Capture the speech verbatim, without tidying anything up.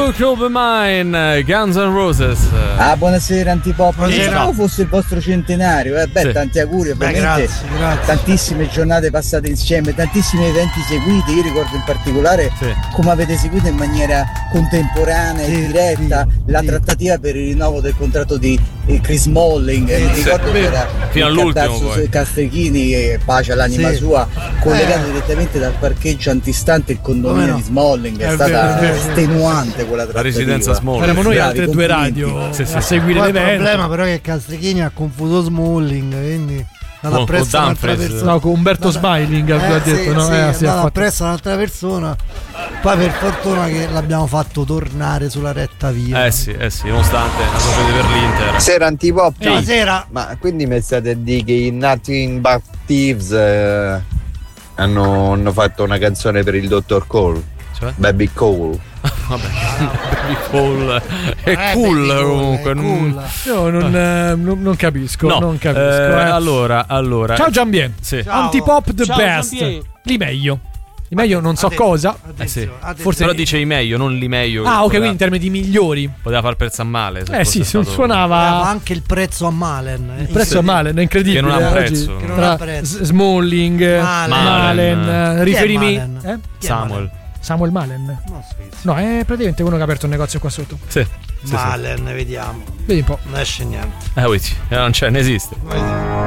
Look Over Mine, Guns N' Roses. Ah, buonasera Antipop. Buonasera. Pensavo fosse il vostro centenario, eh, beh, Sì. tanti auguri, Beh, ovviamente. grazie, grazie. Tantissime giornate passate insieme, tantissimi eventi seguiti. Io ricordo in particolare Sì. come avete seguito in maniera contemporanea e Sì, diretta sì, la sì. trattativa per il rinnovo del contratto di eh, Chris Smalling. Sì, Mi sì, ricordo che era fino il all'ultimo Cardazzo poi. Castrichini, e pace all'anima Sì. sua, collegato Eh. direttamente dal parcheggio antistante il Come condominio no? di Smalling. È, È stata vero, è vero. estenuante quella La trattativa. residenza Smalling. Erano noi Bravi, altre due complimenti. radio Sì, sì. a seguire Poi il l'evento. problema però è che Castrichini ha confuso Smalling, quindi Con- andata presso con un'altra Dumfries. persona. No, con Umberto Andata- Smiling aveva Eh, detto, sì, no? sì, Eh, è sì, ha andata fatto- presso un'altra persona. Poi per fortuna che l'abbiamo fatto tornare sulla retta via. Eh sì, eh sì, nonostante la proprio per l'Inter. Sera Antipop. Buonasera. Ma quindi mi state a dire che i Nothing But Thieves eh, hanno, hanno fatto una canzone per il dottor Cole, Cioè? Baby Cole. Vabbè, Baby Cole è Eh, cool Baby Cole, comunque. è cool. Io non, eh, non- non capisco, No, non capisco. eh, eh. allora, allora. Ciao Giambien. Sì. Ciao. Antipop the Ciao, best. Giambien. Li meglio. Li meglio non so Adesso, cosa. adesso, Eh sì. adesso. Forse- Però dice i meglio, non li meglio. Ah, ok, poteva, quindi in termini di migliori. poteva far pezzo a male. se Eh fosse sì, su- stato- Aveva suonava anche il prezzo a Malen. eh, il prezzo a male, è incredibile. Che non ha eh, prezzo. oggi. Che non Tra ha prezzo. S- Smalling, Malen. Malen, Malen. eh, Chi è riferimenti. Malen? Eh? Chi è Samuel. Malen? Samuel Malen? No, scherzi. No, è praticamente uno che ha aperto un negozio qua sotto. Sì. sì, sì. Malen, vediamo. Vedi un po'. Non esce niente. Eh, vedi, eh, non c'è, ne esiste. Vediamo.